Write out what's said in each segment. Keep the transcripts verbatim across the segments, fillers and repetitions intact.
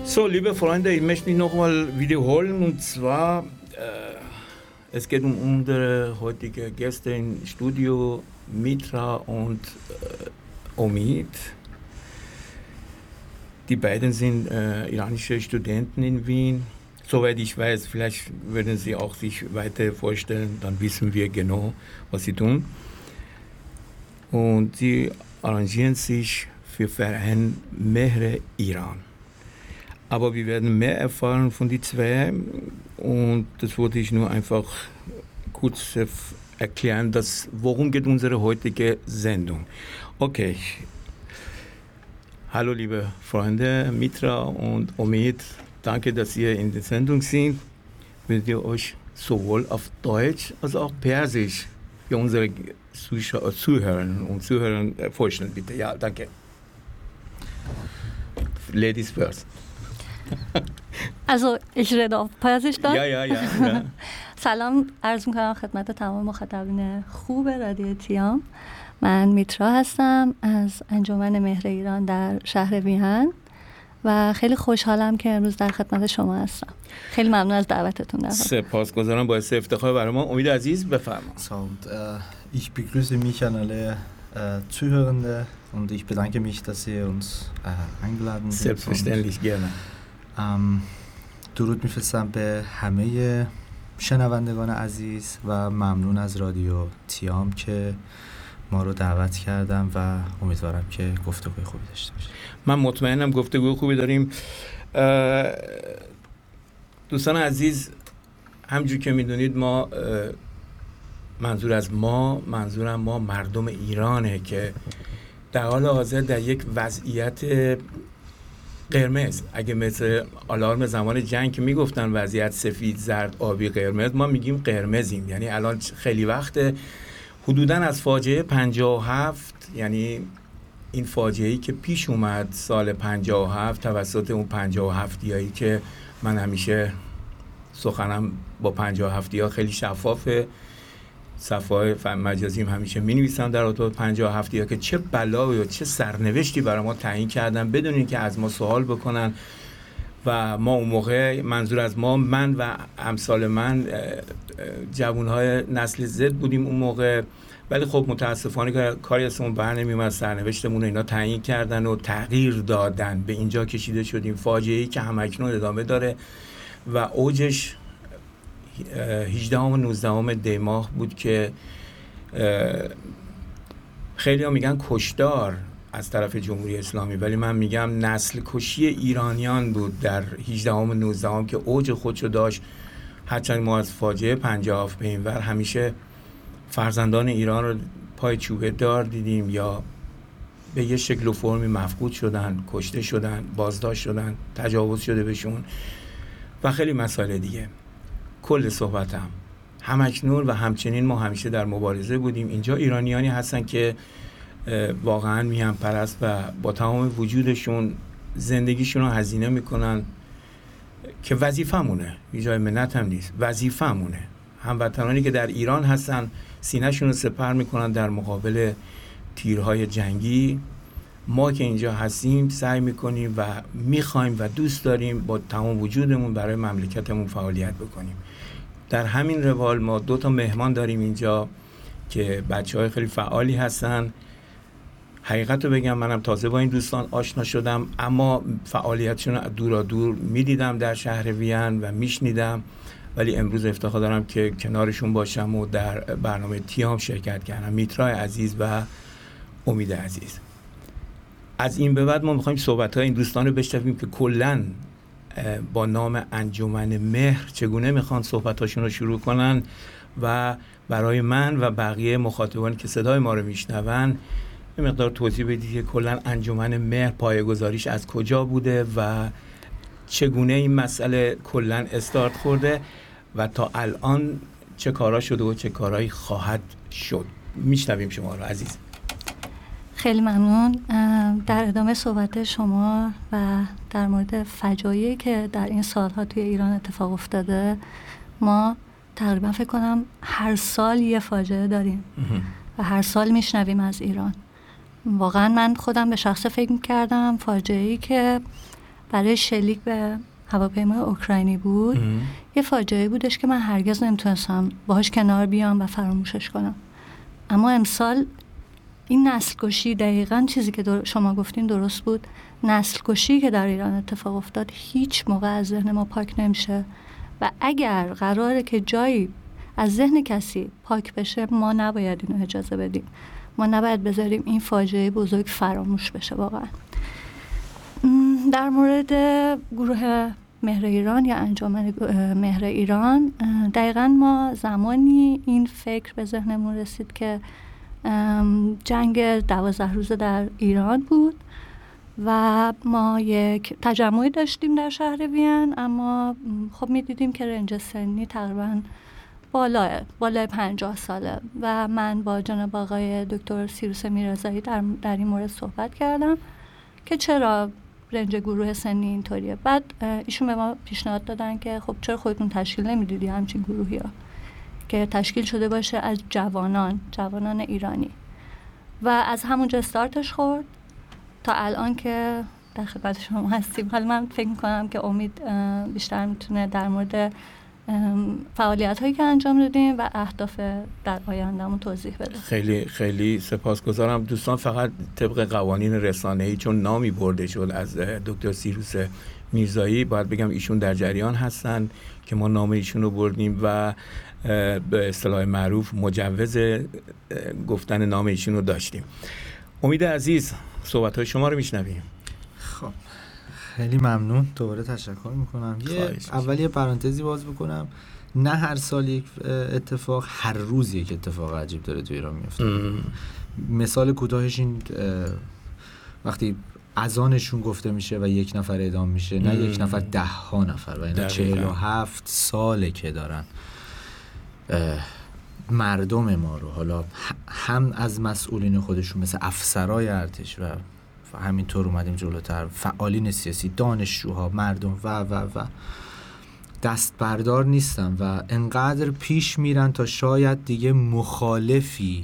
So, liebe Freunde, ich möchte mich nochmal wiederholen, und zwar, äh, es geht um unsere heutige Gäste im Studio, Mitra und äh, Omid. Die beiden sind äh, iranische Studenten in Wien. Soweit ich weiß, vielleicht würden sie auch sich weiter vorstellen, dann wissen wir genau, was sie tun. Und sie arrangieren sich für Verein Mehr Iran. Aber wir werden mehr erfahren von den zwei, und das wollte ich nur einfach kurz erklären, dass, worum geht unsere heutige Sendung. Okay, hallo liebe Freunde, Mitra und Omid, danke, dass ihr in der Sendung seid. Würdet ihr euch sowohl auf Deutsch als auch Persisch für unsere Zuschauer, Zuhörerinnen und Zuhörer vorstellen, bitte? Ja, danke. Ladies first. Also ich rede auf Persisch dann. Ja, ja, ja. ja. سلام عرض میکنم خدمت تمام مخاطبین خوب رادیو تیام. من میترا هستم از انجمن مهر ایران در شهر وین و خیلی خوشحالم که امروز در خدمت شما هستم. خیلی ممنون از دعوتتون. در سپاسگزارم، باعث افتخار برای ما. امید عزیز بفرمایید. Und äh, ich begrüße mich an alle äh, Zuhörende und ich bedanke mich, dass ihr uns äh, eingeladen habt. Selbstverständlich gerne. Um, درود میفرستم به همه شنوندگان عزیز و ممنون از رادیو تیام که ما رو دعوت کردم و امیدوارم که گفتگوی خوبی داشته باشیم. من مطمئنم گفتگوی خوبی داریم. دوستان عزیز، همونجور که میدونید ما، منظور از ما منظورم ما مردم ایرانه که در حال حاضر در یک وضعیت قرمز، اگه مثل آلارم زمان جنگ که میگفتن وضعیت سفید، زرد، آبی، قرمز، ما میگیم قرمزیم. یعنی الان خیلی وقت حدوداً از فاجعه پنجاه و هفت، یعنی این فاجعه‌ای که پیش اومد سال پنجاه و هفت توسط اون پنجاه و هفتیایی که من همیشه سخنم با پنجاه و هفتی‌ها خیلی شفافه، صفحه مجازیم همیشه می نویسم در رابطه با پنجاه و هفتی‌ها که چه بلایی و چه سرنوشتی برای ما تعیین کردن بدون اینکه از ما سوال بکنن. و ما اون موقع، منظور از ما، من و امثال من، جوانهای نسل زد بودیم اون موقع، ولی خب متاسفانه که کاری ازمون بر نمیومد، سرنوشتمون رو اینا تعیین کردن و تغییر دادن، به اینجا کشیده شدیم. فاجعه‌ای که همکنون ادامه داره و اوجش هجدهم و نوزدهم دی ماه بود که خیلی ها میگن کشدار از طرف جمهوری اسلامی، ولی من میگم نسل کشی ایرانیان بود در هجدهم و نوزدهم که اوج خودشو داشت. هرچند ما از فاجعه پنجاه و هفت به اینور همیشه فرزندان ایران رو پای چوبه دار دیدیم یا به یه شکل و فرمی مفقود شدن، کشته شدن، بازداشت شدن، تجاوز شده بهشون و خیلی مسائل دیگه. کل صحبتم همکنون و همچنین ما همیشه در مبارزه بودیم. اینجا ایرانیانی هستن که واقعا میهم پرست و با تمام وجودشون زندگیشون رو هزینه میکنن که وظیفه‌مونه، یه جای منت هم نیست، وظیفه‌مونه. هموطنانی که در ایران هستن سینه‌شون رو سپر میکنن در مقابل تیرهای جنگی. ما که اینجا هستیم سعی میکنیم و میخوایم و دوست داریم با تمام وجودمون برای مملکتمون فعالیت بکنیم. در همین روال ما دو تا مهمان داریم اینجا که بچه‌های خیلی فعالی هستن. حقیقت رو بگم منم تازه با این دوستان آشنا شدم، اما فعالیتشون رو دورا دور میدیدم در شهر وین و میشنیدم، ولی امروز افتخار دارم که کنارشون باشم و در برنامه تیام شرکت کردم. میترا عزیز و امید عزیز. از این به بعد ما میخوایم صحبت‌های این دوستان رو بشنویم که کلاً با نام انجمن مهر چگونه میخوان صحبتاشون رو شروع کنن و برای من و بقیه مخاطبانی که صدای ما رو میشنون یه مقدار توضیح بدید که کلاً انجمن مهر پایه‌گذاریش از کجا بوده و چگونه این مسئله کلاً استارت خورده و تا الان چه کارا شده و چه کارایی خواهد شد. میشنویم شما رو عزیز. خیلی ممنون. در ادامه صحبت شما و در مورد فجایعی که در این سالها توی ایران اتفاق افتاده، ما تقریبا فکر کنم هر سال یه فاجعه داریم و هر سال میشنویم از ایران. واقعا من خودم به شخص فکر میکردم فاجعه‌ای که برای شلیک به هواپیمای اوکراینی بود. ام. یه فاجعه بودش که من هرگز نمیتونستم باهاش کنار بیام و فراموشش کنم. اما امسال این نسل کشی، دقیقاً چیزی که شما گفتین درست بود، نسل کشی که در ایران اتفاق افتاد هیچ موقع از ذهن ما پاک نمیشه و اگر قراره که جایی از ذهن کسی پاک بشه ما نباید اینو اجازه بدیم. ما نباید بذاریم این فاجعه بزرگ فراموش بشه. واقعا در مورد گروه مهر ایران یا انجمن مهر ایران، دقیقاً ما زمانی این فکر به ذهنمون رسید که جنگ دوازده روزه در ایران بود و ما یک تجمعی داشتیم در شهر وین، اما خب می‌دیدیم که رنج سنی تقریباً بالاه بالای پنجاه ساله و من با جناب آقای دکتر سیروس میرزایی در, در این مورد صحبت کردم که چرا رنج گروه سنی اینطوریه. بعد ایشون به ما پیشنهاد دادن که خب چرا خودتون تشکیل نمیدیدی همچین گروهی ها که تشکیل شده باشه از جوانان جوانان ایرانی و از همونجا استارتش خورد تا الان که در خدمت شما هستیم. حالا من فکر میکنم که امید بیشتر میتونه در مورد فعالیت هایی که انجام دادیم و اهداف در آیندهمون توضیح بده. خیلی خیلی سپاسگزارم دوستان. فقط طبق قوانین رسانه‌ای چون نامی برده شد از دکتر سیروس میرزایی، باید بگم ایشون در جریان هستن که ما نام ایشون رو بردیم و به اصطلاح معروف مجوز گفتن نام ایشون رو داشتیم. امید عزیز، صحبت‌های شما رو میشنویم. خب خیلی ممنون، دوباره تشکر میکنم. یه اول یه پرانتزی باز بکنم، نه هر سال یک اتفاق، هر روز یک اتفاق عجیب داره تو ایران میفته. مثال کوتاهش این وقتی اذانشون گفته میشه و یک نفر اعدام میشه، نه یک نفر ده ها نفر و اینا چهل و هفت ساله که دارن مردم ما رو، حالا هم از مسئولین خودشون مثل افسرای ارتش و همینطور اومدیم جلوتر، فعالین سیاسی، دانشجوها، مردم و و و دست بردار نیستن و انقدر پیش میرن تا شاید دیگه مخالفی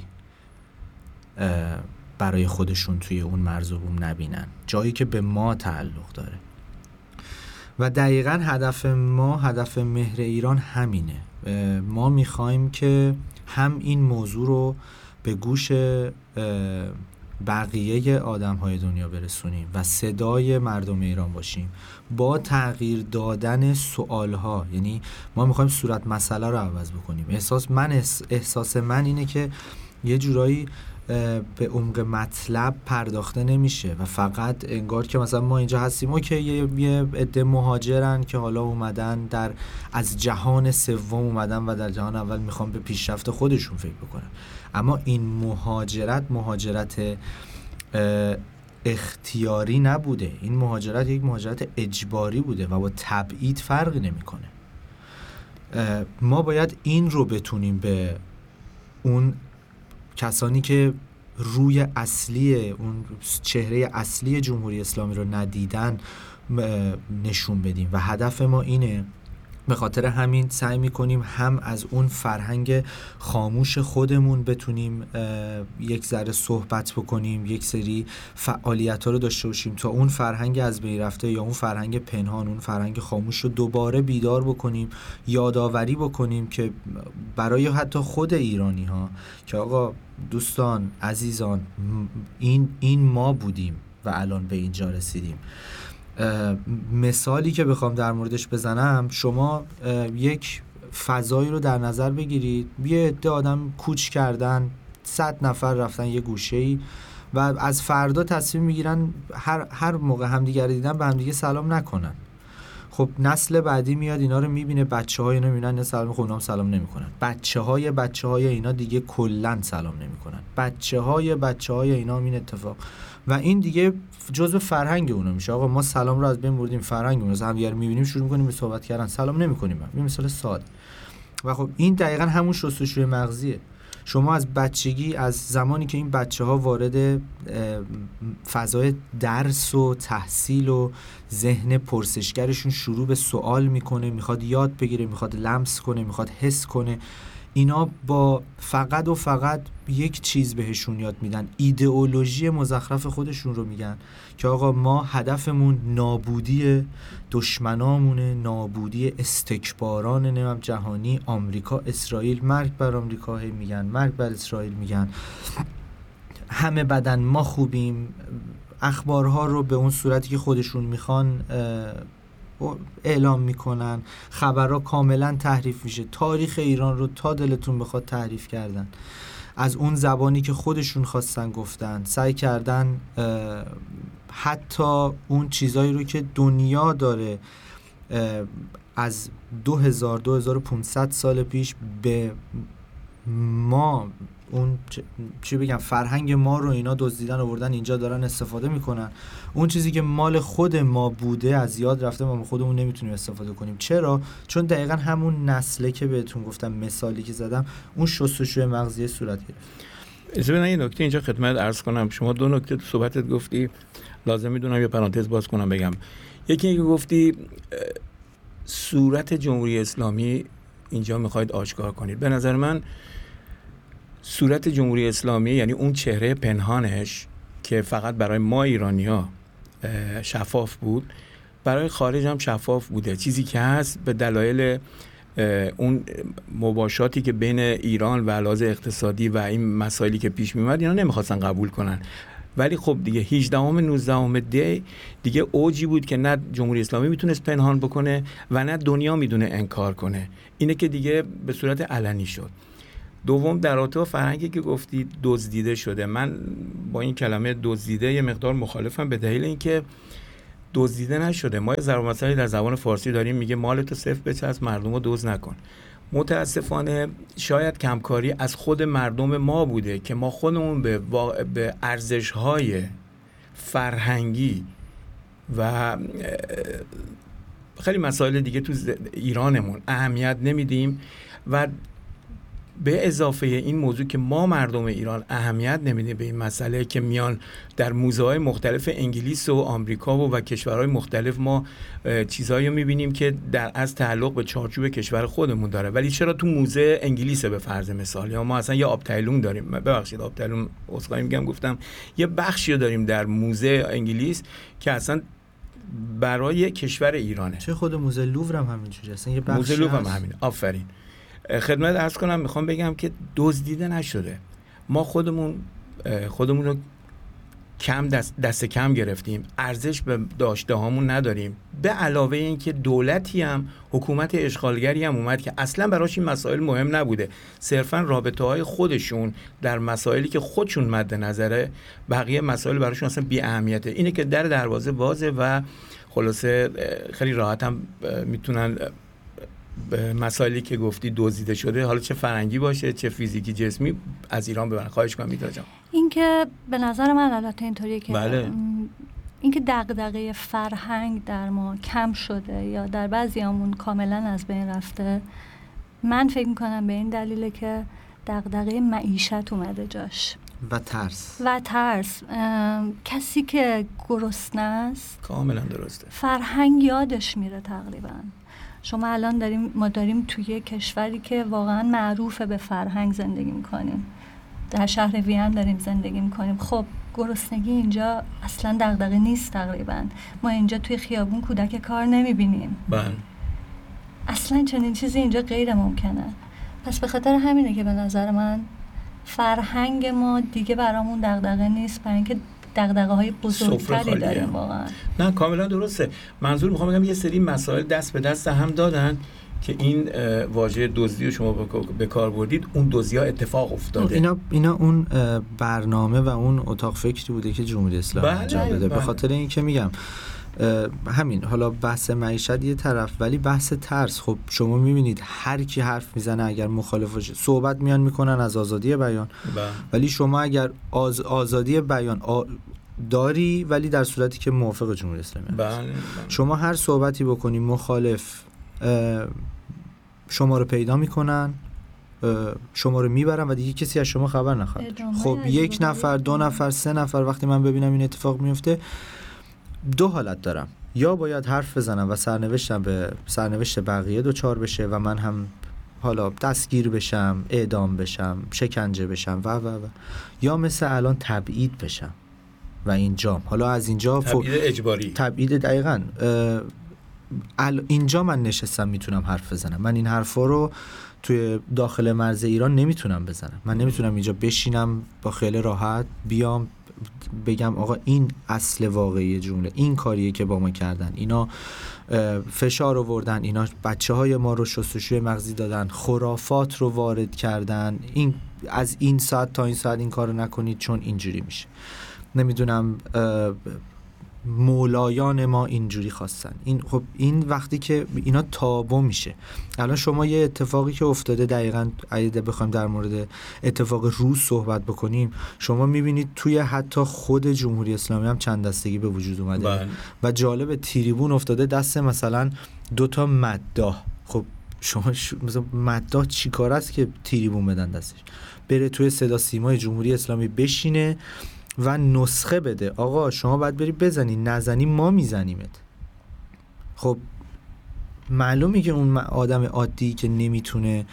برای خودشون توی اون مرز و بوم نبینن، جایی که به ما تعلق داره. و دقیقاً هدف ما، هدف مهر ایران همینه. ما میخوایم که هم این موضوع رو به گوش بقیه آدم‌های دنیا برسونیم و صدای مردم ایران باشیم با تغییر دادن سوال‌ها. یعنی ما می‌خوایم صورت مسئله رو عوض بکنیم. احساس من احساس من اینه که یه جورایی به عمق مطلب پرداخته نمیشه و فقط انگار که مثلا ما اینجا هستیم اوکی یه یه عده مهاجرن که حالا اومدن در از جهان سوم اومدن و در جهان اول میخوان به پیشرفت خودشون فکر بکنن. اما این مهاجرت مهاجرت اختیاری نبوده، این مهاجرت یک مهاجرت اجباری بوده و با تبعید فرقی نمیکنه. ما باید این رو بتونیم به اون کسانی که روی اصلی اون چهره اصلی جمهوری اسلامی رو ندیدن نشون بدیم و هدف ما اینه. به خاطر همین سعی میکنیم هم از اون فرهنگ خاموش خودمون بتونیم یک ذره صحبت بکنیم، یک سری فعالیت‌ها رو داشته باشیم تا اون فرهنگ از بین رفته یا اون فرهنگ پنهان، اون فرهنگ خاموش رو دوباره بیدار بکنیم، یادآوری بکنیم که برای حتی خود ایرانی ها که آقا دوستان عزیزان این این ما بودیم و الان به اینجا رسیدیم. مثالی که بخوام در موردش بزنم، شما یک فضایی رو در نظر بگیرید، یه عده آدم کوچ کردن، صد نفر رفتن یه گوشه‌ای و از فردا تصمیم میگیرن هر هر موقع همدیگه دیدن به همدیگه سلام نکنن. خب نسل بعدی میاد اینا رو میبینه، بچه‌های اینا میبینن سلام، خب اونا هم سلام نمیکنن. بچه‌های بچه‌های اینا دیگه کلاً سلام نمیکنن. بچه‌های بچه‌های اینا این اتفاق و این دیگه جزء فرهنگ اونا میشه. آقا ما سلام رو از بین بردیم، فرهنگ اون رو هم دیگه میبینیم شروع میکنیم به صحبت کردن، سلام نمیکنیم. این مثال ساده و خب این دقیقاً همون شستشوی مغزیه. شما از بچگی، از زمانی که این بچه‌ها وارد فضای درس و تحصیل و ذهن پرسشگرشون شروع به سوال میکنه، میخواد یاد بگیره، میخواد لمس کنه، میخواد حس کنه، اینا با فقط و فقط یک چیز بهشون یاد میدن، ایدئولوژی مزخرف خودشون رو میگن که آقا ما هدفمون نابودی دشمنامونه، نابودی استکباران نمیم جهانی، آمریکا، اسرائیل، مرگ بر آمریکا هی میگن، مرگ بر اسرائیل میگن، همه بدن ما خوبیم، اخبارها رو به اون صورتی که خودشون میخوان اعلام میکنن، خبرها کاملا تحریف میشه، تاریخ ایران رو تا دلتون بخواد تحریف کردن، از اون زبانی که خودشون خواستن گفتن، سعی کردن حتی اون چیزایی رو که دنیا داره از دو هزار دو هزار و پانصد سال پیش به ما، اون چی بگم، فرهنگ ما رو اینا دزدیدن آوردن اینجا دارن استفاده میکنن، اون چیزی که مال خود ما بوده از یاد رفته، ما خودمون نمیتونیم استفاده کنیم. چرا؟ چون دقیقا همون نسله که بهتون گفتم، مثالی که زدم، اون شستشوی مغزی صورت گرفت. اجازه بدید این نکته اینجا خدمت عرض کنم. شما دو نکته تو صحبتت گفتی، لازم میدونم یه پرانتز باز کنم بگم. یکی اینکه گفتی صورت جمهوری اسلامی اینجا میخواید آشکار کنید. به نظر من صورت جمهوری اسلامی یعنی اون چهره پنهانش که فقط برای ما ایرانی‌ها شفاف بود، برای خارج هم شفاف بوده. چیزی که هست به دلایل اون مباشاتی که بین ایران و لحاظ اقتصادی و این مسائلی که پیش میومد اینا نمیخواستن قبول کنن. ولی خب دیگه هجدهم نوزدهم دی دیگه اوجی بود که نه جمهوری اسلامی میتونست پنهان بکنه و نه دنیا میدونه انکار کنه. اینه که دیگه به صورت علنی شد. دوم، در رابطه با فرهنگی که گفتی دزدیده شده، من با این کلمه دزدیده یه مقدار مخالفم، به دلیل اینکه دزدیده نشده. ما یه ضرب مثلی در زبان فارسی داریم میگه مالتو صفر بچسب مردمو دزد نکن. متاسفانه شاید کمکاری از خود مردم ما بوده که ما خودمون به واقع به ارزش‌های فرهنگی و خیلی مسائل دیگه تو ایرانمون اهمیت نمیدیم و به اضافه این موضوع که ما مردم ایران اهمیت نمیدیم به این مسئله که میان در موزه‌های مختلف انگلیس و آمریکا و, و کشورهای مختلف ما چیزایی رو میبینیم که در از تعلق به چارچوب کشور خودمون داره، ولی چرا تو موزه انگلیس به فرض مثال، یا ما اصلا یه آبتیلون داریم، ببخشید آبتیلون اسخای میگم گفتم، یه بخشی رو داریم در موزه انگلیس که اصلا برای کشور ایرانه. چه خود موزه لوور هم همینجوریه، اصلا یه بخشی موزه لوور هم همینه. آفرین. خدمت عرض کنم، میخوام بگم که دزدیده نشده. ما خودمون خودمون رو کم دست, دست کم گرفتیم، ارزش به داشته هامون نداریم، به علاوه این که دولتی هم، حکومت اشغالگری هم اومد که اصلا براش این مسائل مهم نبوده، صرفا رابطه های خودشون در مسائلی که خودشون مد نظره، بقیه مسائل براشون اصلا بی اهمیته. اینه که در دروازه بازه و خلاصه خیلی راحت هم میتونن به مسائلی که گفتی دزدیده شده، حالا چه فرنگی باشه چه فیزیکی جسمی، از ایران ببرن. خواهش کنم میتونم. این که به نظر من البته اینطوریه که بله. این که دغدغه فرهنگ در ما کم شده یا در بعضیامون کاملا از بین رفته، من فکر میکنم به این دلیله که دغدغه معیشت اومده جاش و ترس و ترس. کسی که گرسنه است کاملا درسته، فرهنگ یادش میره تقریبا. شما الان داریم ما داریم توی کشوری که واقعا معروفه به فرهنگ زندگی میکنیم، در شهر وین داریم زندگی میکنیم. خب گرسنگی اینجا اصلا دغدغه نیست تقریبا. ما اینجا توی خیابون کودک کار نمیبینیم. بله. اصلا چنین چیزی اینجا غیر ممکنه. پس به خاطر همینه که به نظر من فرهنگ ما دیگه برامون دغدغه نیست، برای اینکه دغدغه‌های بزرگتری داریم واقعا. نه کاملا درسته. منظور میخوام بگم یه سری مسائل دست به دست هم دادن که این واژه دزدی رو شما به کار بردید، اون دزدی‌ها اتفاق افتاده. اینا اینا اون برنامه و اون اتاق فکری بوده که جمهوری اسلامی انجام داده. به خاطر این که میگم همین، حالا بحث معیشت یه طرف، ولی بحث ترس، خب شما میبینید هر کی حرف میزنه اگر مخالفش صحبت میان میکنن از آزادی بیان، با. ولی شما اگر آز آزادی بیان آ... داری ولی در صورتی که موافق جمهوری اسلامی هست، شما هر صحبتی بکنی مخالف شما رو پیدا میکنن، شما رو میبرن و دیگه کسی از شما خبر نخواهد. خب یک نفر، دو نفر، سه نفر وقتی من ببینم این اتفاق میفته، دو حالت دارم، یا باید حرف بزنم و سرنوشتم به سرنوشت بقیه دوچار بشه و من هم حالا دستگیر بشم، اعدام بشم، شکنجه بشم و و و یا مثل الان تبعید بشم و اینجا حالا از اینجا تبعید ف... اجباری تبعید دقیقاً ال... اینجا من نشستم میتونم حرف بزنم. من این حرفا رو توی داخل مرز ایران نمیتونم بزنم. من نمیتونم اینجا بشینم با خیال راحت بیام بگم آقا این اصل واقعی جمله، این کاریه که با ما کردن، اینا فشار آوردن، اینا بچه های ما رو شستشوی مغزی دادن، خرافات رو وارد کردن، این از این ساعت تا این ساعت این کارو نکنید چون اینجوری میشه. نمیدونم مولایان ما اینجوری خواستن. این خب این وقتی که اینا تابو میشه. الان شما یه اتفاقی که افتاده دقیقاً اگه بخوایم در مورد اتفاق روز صحبت بکنیم، شما میبینید توی حتی خود جمهوری اسلامی هم چند دستگی به وجود اومده بله. و جالب تریبون افتاده دست مثلا دوتا مداح. خب شما ش... مثلا مداح چی کار است که تریبون بدن دستش؟ بره توی صدا سیمای جمهوری اسلامی بشینه و نسخه بده آقا شما باید بری بزنی، نزنی ما میزنیمت. خب معلومه که اون آدم عادی که نمیتونه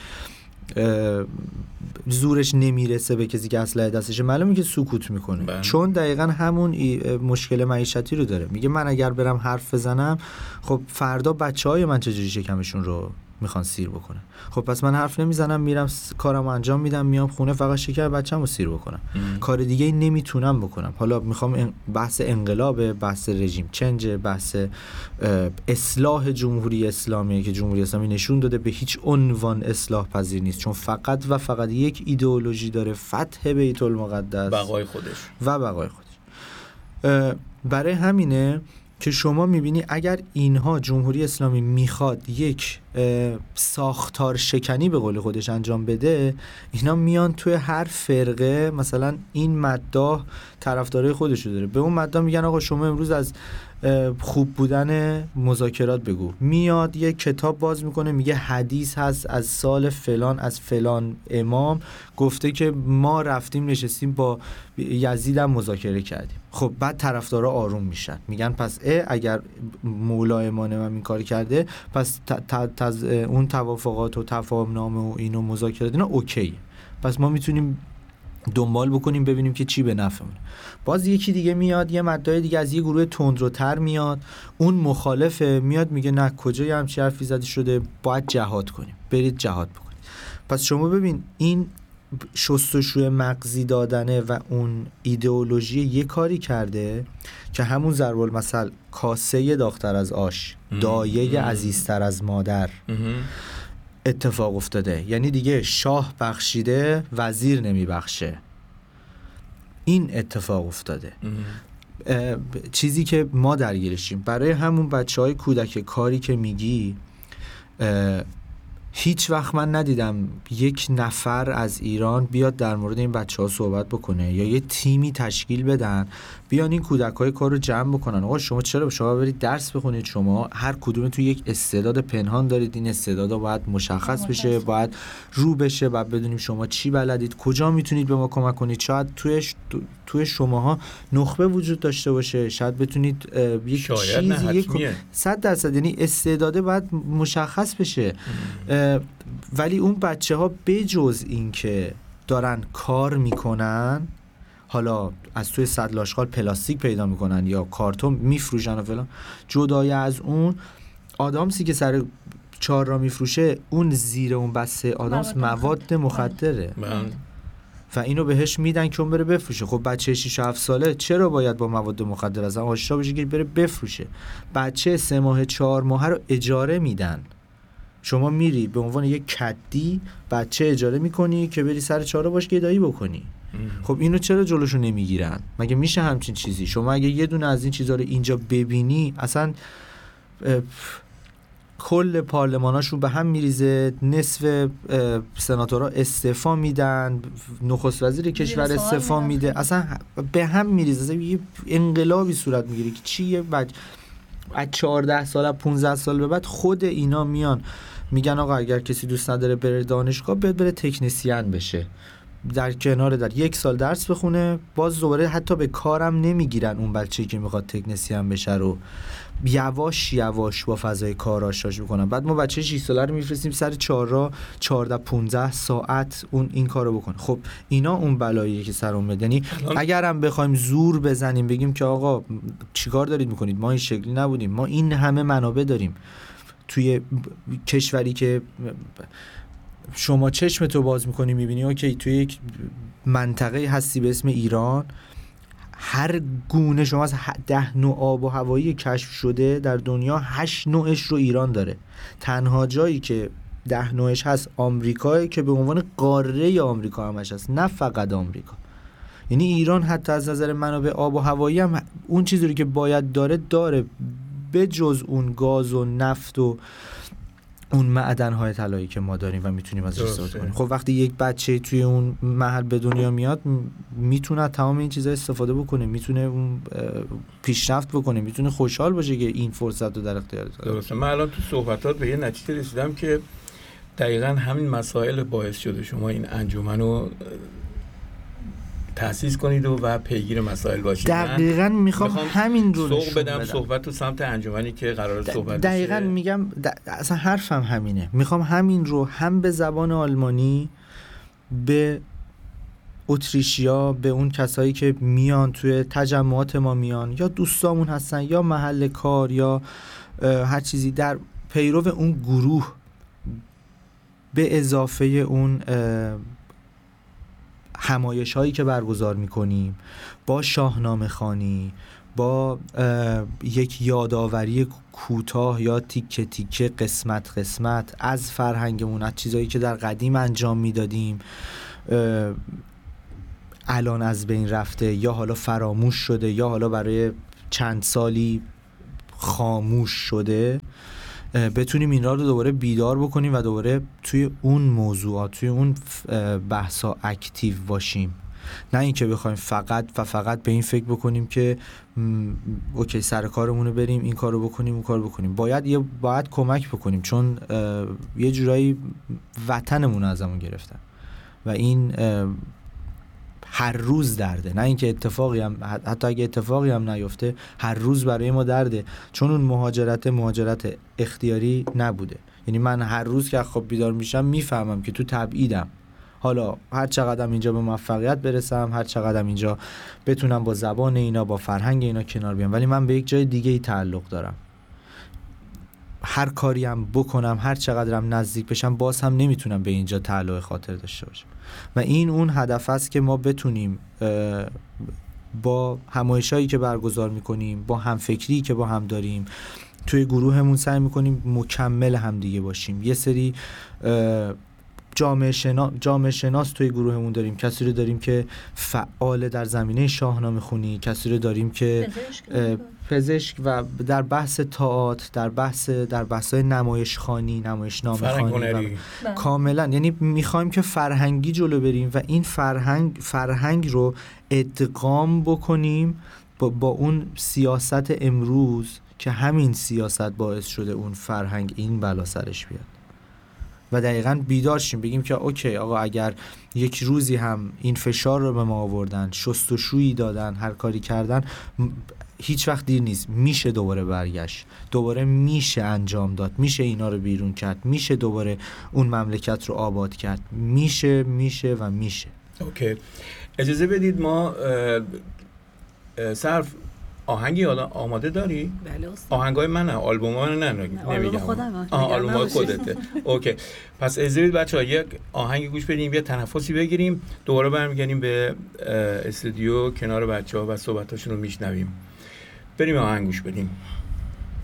زورش نمیرسه به کسی که اسلحه دستشه، معلومه که سکوت میکنه بند. چون دقیقا همون مشکل معیشتی رو داره. میگه من اگر برم حرف بزنم خب فردا بچهای من چجوری شکمشون رو میخوان سیر بکنن. خب پس من حرف نمیزنم، میرم کارمو انجام میدم، میام خونه فقط شکر بچه‌مو سیر بکنم. ام. کار دیگه ای نمیتونم بکنم. حالا میخوام بحث انقلاب، بحث رژیم چنج، بحث اصلاح جمهوری اسلامی که جمهوری اسلامی نشون داده به هیچ عنوان اصلاح پذیر نیست، چون فقط و فقط یک ایدئولوژی داره، فتح بیت المقدس، بقای خودش و بقای خودش. برای همینه که شما میبینی اگر اینها جمهوری اسلامی میخواد یک ساختار شکنی به قول خودش انجام بده، اینا میان توی هر فرقه مثلا این مداح طرفدارای خودشو داره، به اون مداح میگن آقا شما امروز از خوب بودن مذاکرات بگو. میاد یه کتاب باز میکنه میگه حدیث هست از سال فلان از فلان امام گفته که ما رفتیم نشستیم با یزید هم مذاکره کردیم. خب بعد طرفدارا آروم میشن، میگن پس اگر مولای امام این کار کرده پس ت- ت- اون توافقات و تفاهم نامه و اینو مذاکرات اینا اوکیه، پس ما میتونیم دنبال بکنیم ببینیم که چی به نفعمونه. باز یکی دیگه میاد یه مدعای دیگه از یه گروه تندروتر میاد، اون مخالفه، میاد میگه نه کجای همچین حرفی زده شده، باید جهاد کنیم، برید جهاد بکنید. پس شما ببین این شستشوی مغزی دادنه و اون ایدئولوژی یه کاری کرده که همون ضرب المثل کاسه داغ‌تر از آش، دایه عزیزتر از مادر اتفاق افتاده. یعنی دیگه شاه بخشیده وزیر نمیبخشه. این اتفاق افتاده. چیزی که ما درگیرشیم. برای همون بچهای کودک کاری که میگی، هیچ وقت من ندیدم یک نفر از ایران بیاد در مورد این بچه ها صحبت بکنه یا یه تیمی تشکیل بدن بیان این کودک های کار رو جمع بکنن. آقا شما چرا شما برید درس بخونید، شما هر کدوم تو یک استعداد پنهان دارید، این استعدادا باید مشخص بشه، باید رو بشه، باید بدونیم شما چی بلدید، کجا میتونید به ما کمک کنید. شاید توی توی شماها نخبه وجود داشته باشه، شاید بتونید یک چیزی یک صد درصد یعنی استعداده باید مشخص بشه. ولی اون بچه ها بجز این که دارن کار میکنن، حالا از توی صد لاشخال پلاستیک پیدا میکنن یا کارتون میفروشن و فلان، جدای از اون آدامسی که سر چهار را میفروشه اون زیر اون بسته آدامس مواد مخدره و اینو بهش میدن که اون بره بفروشه. خب بچه شش هفت ساله چرا باید با مواد مخدر از آشنا بشه که بره بفروشه؟ بچه سه ماه چهار ماه رو اجاره میدن. شما میری به عنوان یک کدی بچه اجاره میکنی که بری سر چهارو باش گدایی بکنی. خب اینو چرا جلوشو نمیگیرن؟ مگه میشه همچین چیزی؟ شما اگه یه دونه از این چیزا رو اینجا ببینی اصلا کل پارلماناشون به هم میریزه، نصف سناتورها استعفا میدن، نخست وزیر کشور استعفا میده، اصلا به هم میریزه، یه انقلابی صورت میگیره که چیه. بعد از چهارده سال پانزده سال به بعد خود اینا میان میگن آقا اگر کسی دوست نداره بره دانشگاه بیاد بره تکنسین بشه، در کنار در یک سال درس بخونه، باز دوباره حتی به کارم نمیگیرن اون بچه‌ای که میخواد تکنسین بشه رو یواش یواش با فضای کار آشناش میکنن. بعد ما بچه شش ساله رو میفرستیم سر چهارراه چهارده پانزده ساعت اون این کارو بکنه. خب اینا اون بلاییه که سر اومد. یعنی اگرم بخوایم زور بزنیم بگیم که آقا چیکار دارید میکنید، ما این شکلی نبودیم، ما این همه منابع داریم توی کشوری که شما چشمتو باز میکنی میبینی اوکی توی یک منطقه هستی به اسم ایران، هر گونه شما از ده نوع آب و هوایی کشف شده در دنیا هشت نوعش رو ایران داره. تنها جایی که ده نوعش هست آمریکا که به عنوان قاره آمریکا همش هست، نه فقط آمریکا. یعنی ایران حتی از نظر منابع آب و هوایی هم اون چیزی رو که باید داره داره، به جز اون گاز و نفت و اون معدن‌های طلایی که ما داریم و میتونیم ازش استفاده کنیم. خب وقتی یک بچه توی اون محل به دنیا میاد میتونه تمام این چیزا استفاده بکنه، میتونه اون پیشرفت بکنه، میتونه خوشحال باشه که این فرصت رو در اختیارش داره. درسته. من الان تو صحبتات به یه نتیجه رسیدم که دقیقاً همین مسائل باعث شده شما این انجمن رو تأسیس کنید و, و پیگیر مسائل باشید. دقیقاً میخوام همین رو سوق بدم, بدم صحبت تو سمت انجمنی که قرار صحبت دقیقاً بشه. میگم اصلا حرفم همینه. میخوام همین رو هم به زبان آلمانی به اتریشیا، به اون کسایی که میان توی تجمعات ما میان یا دوستامون هستن یا محل کار یا هر چیزی، در پیرو اون گروه به اضافه اون همایش هایی که برگزار میکنیم با شاهنامه خوانی، با یک یادآوری کوتاه یا تیکه تیکه قسمت قسمت از فرهنگمون، از چیزایی که در قدیم انجام میدادیم الان از بین رفته یا حالا فراموش شده یا حالا برای چند سالی خاموش شده، بتونیم این را رو دوباره بیدار بکنیم و دوباره توی اون موضوعات توی اون بحثا اکتیو باشیم. نه اینکه بخوایم فقط و فقط به این فکر بکنیم که اوکی سر کارمون رو بریم این کارو بکنیم اون کارو بکنیم. باید یه باید کمک بکنیم، چون یه جورایی وطنمون ازمون گرفتن و این هر روز درده. نه اینکه اتفاقی هم، حتی اگه اتفاقی هم نیفته هر روز برای ما درده، چون اون مهاجرت مهاجرت اختیاری نبوده. یعنی من هر روز که خب بیدار میشم میفهمم که تو تبعیدم. حالا هر چقدرم اینجا به موفقیت برسم، هر چقدرم اینجا بتونم با زبان اینا با فرهنگ اینا کنار بیام، ولی من به یک جای دیگه ای تعلق دارم. هر کاری هم بکنم، هر چقدرم نزدیک بشم، باز هم نمیتونم به اینجا تعلق خاطر داشته باشم. و این اون هدف است که ما بتونیم با همایشایی که برگزار میکنیم، با همفکری که با هم داریم توی گروهمون، سعی میکنیم مکمل هم دیگه باشیم. یه سری جامعه شناس جامعه شناس توی گروهمون داریم، کسی رو داریم که فعال در زمینه شاهنامه خونی، کسی رو داریم که پزشک و در بحث تئاتر، در بحث در بحث‌های نمایش خوانی، نمایش نامه خوانی کاملا. یعنی میخوایم که فرهنگی جلو بریم و این فرهنگ فرهنگ رو ادغام بکنیم با, با اون سیاست امروز که همین سیاست باعث شده اون فرهنگ این بلا سرش بیاد. و دقیقاً بیدار شیم بگیم که اوکی آقا اگر یک روزی هم این فشار رو به ما آوردن، شستشویی دادن، هر کاری کردن، هیچ وقت دیر نیست، میشه دوباره برگشت، دوباره میشه انجام داد، میشه اینا رو بیرون کرد، میشه دوباره اون مملکت رو آباد کرد، میشه میشه و میشه. اوکی اجازه بدید ما صرف آهنگی حالا آماده داری؟ بله استاد. آهنگای منه، آلبوم من نه نمیگم. آلبوم خودمه. آه آلبوم خودته. اوکی. پس اجازه بدید بچه‌ها یک آهنگی گوش بدیم، یه تنفسی بگیریم، دوباره برمیگردیم به استودیو کنار بچه‌ها و صحبتاشون رو میشنویم. بریم آهنگ گوش بدیم.